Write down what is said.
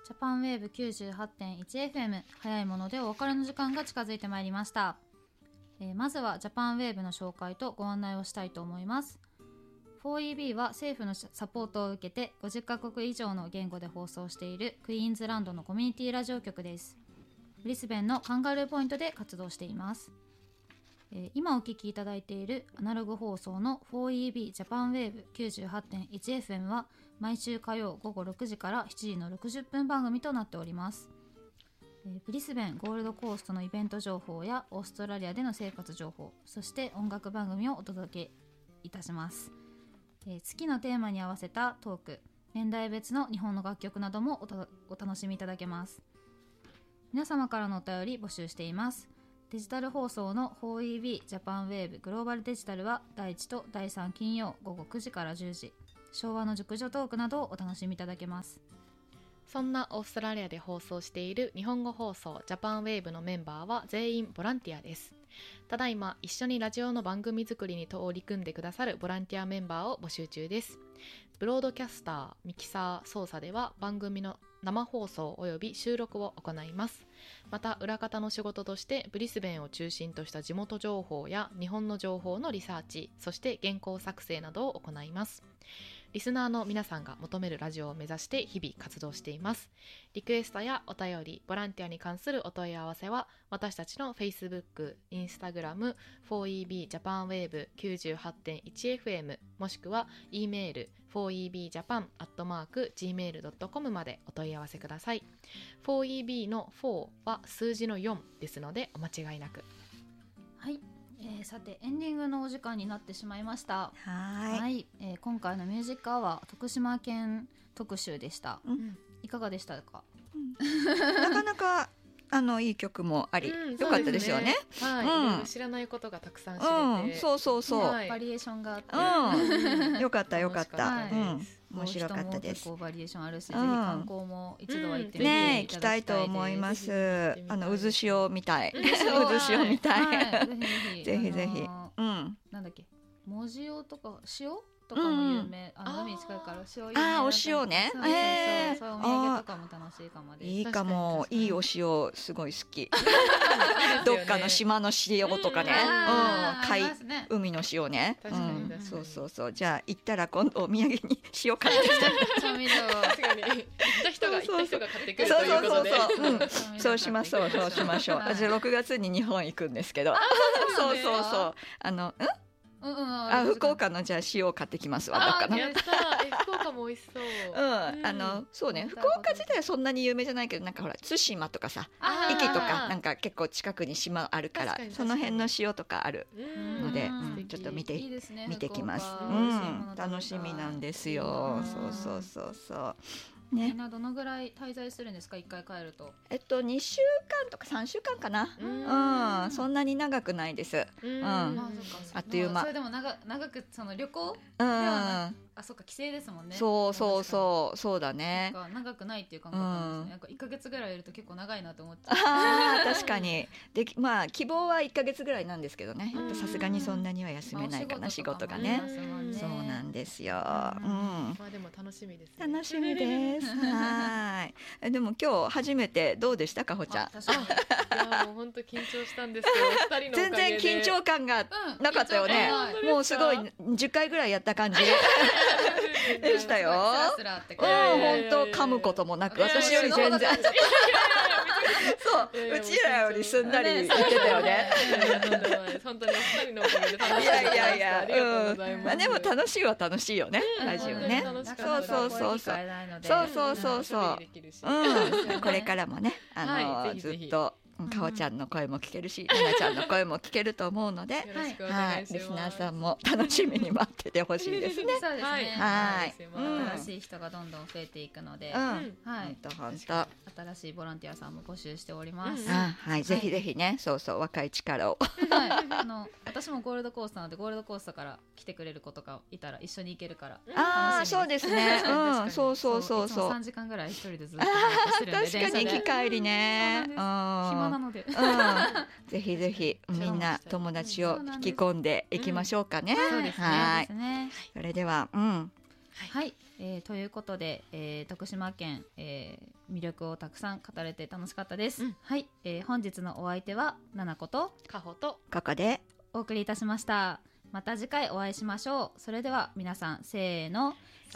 ジャパンウェーブ 98.1FM 早いものでお別れの時間が近づいてまいりました。まずはジャパンウェーブの紹介とご案内をしたいと思います。 4EB は政府のサポートを受けて50カ国以上の言語で放送しているクイーンズランドのコミュニティラジオ局です。ブリスベンのカンガルーポイントで活動しています。今お聞きいただいているアナログ放送の 4EB ジャパンウェーブ 98.1FM は毎週火曜午後6時から7時の60分番組となっております。ブリスベンゴールドコーストのイベント情報やオーストラリアでの生活情報、そして音楽番組をお届けいたします。好きなテーマに合わせたトーク、年代別の日本の楽曲などもお楽しみいただけます。皆様からのお便り募集しています。デジタル放送の 4EB ジャパンウェーブグローバルデジタルは第1と第3金曜午後9時から10時、昭和の熟女トークなどをお楽しみいただけます。 そんなオーストラリアで放送している日本語放送ジャパンウェーブのメンバーは全員ボランティアです。ただいま一緒にラジオの番組作りに取り組んでくださるボランティアメンバーを募集中です。ブロードキャスター、ミキサー、操作では番組の生放送および収録を行います。また裏方の仕事としてブリスベンを中心とした地元情報や日本の情報のリサーチ、そして原稿作成などを行います。リスナーの皆さんが求めるラジオを目指して日々活動しています。リクエストやお便り、ボランティアに関するお問い合わせは私たちの Facebook、Instagram、4EB ジャパンウェーブ 98.1FM もしくは E メール 4ebjapan@gmail.com までお問い合わせください。 4EB の4は数字の4ですのでお間違いなく。 はい、さてエンディングのお時間になってしまいました。 はい、 今回のミュージックアワー徳島県特集でした、いかがでしたか？ なかなかいい曲もあり、良かったですよね。 はい、いろいろ知らないことがたくさん知れて、 そうそうそう、 バリエーションがあって、 よかったよかった。 面白かったです。バリエーションあるし、ぜひ観光も一度は行ってみてね、行きたいと思います。渦潮みたい、渦潮みたい。ぜひぜひ。 なんだっけ、藻塩とか塩とかも有名、海に近いから塩有名。 お塩ね。 そういうお土産とかも楽しいかもです。 いいかも、いいお塩すごい好き。どっかの島の塩とかね、海の塩ね。そうそうそう。じゃあ行ったら今度お土産に塩買ってきた。 調味料。 確かに行った人が買ってくるということで。 そうしましょう、そうしましょう。じゃあ6月に日本行くんですけど。そうそうそう。福岡のじゃあ塩を買ってきますわ。 福岡も美味しそう。 そうね、福岡自体はそんなに有名じゃないけど、なんかほら対馬とかさ、壱岐とかなんか結構近くに島あるから、その辺の塩とかあるので、ちょっと見てきます。楽しみなんですよ。そうそうそうそう。 みんなどのぐらい滞在するんですか、一回帰ると。 2週間とか3週間かな。そんなに長くないです。あっという間。 それでも長くその旅行ではそっか、帰省ですもんね。 そうそうそう、そうだね。 長くないっていう感覚なんですね。なんか1ヶ月ぐらいいると結構長いなと思っちゃう。 確かに。で、まあ希望は1ヶ月ぐらいなんですけどね。さすがにそんなには休めないかな、仕事がね。そうなんですよ。まあでも楽しみです。 楽しみです。はい。でも今日初めてどうでしたか、ほちゃん。 もう本当緊張したんですけど、2人のおかげで全然緊張感がなかったよね。もうすごい10回ぐらいやった感じでしたよ。 本当噛むこともなく、私より全然。そう、うちらよりすんなり言ってたよね。 本当にお二人のおかげで楽しかったです。ありがとうございます。 でも楽しいは楽しいよね、ラジオね。そうそうそうそう。そうそうそうそう。これからもね、ずっとかおちゃんの声も聞けるし、ななちゃんの声も聞けると思うので、リスナーさんも楽しみに待っててほしいですね。 そうですね。はい。新しい人がどんどん増えていくので、はい。 本当。 新しいボランティアさんも募集しております。 はい、ぜひぜひね、そうそう、若い力を。 はい。私もゴールドコースターなので、ゴールドコースターから来てくれる子とかいたら一緒に行けるから。 ああ、そうですね。そうそうそうそう。 3時間ぐらい一人でずっと走るんで。 確かに行き帰りね。 暇なので。 ぜひぜひみんな友達を引き込んでいきましょうかね。 そうですね。 それでは、 はい。ということで、徳島県魅力をたくさん語れて楽しかったです、はい、本日のお相手はななことかほとここでお送りいたしました。また次回お会いしましょう。それでは皆さんせーの、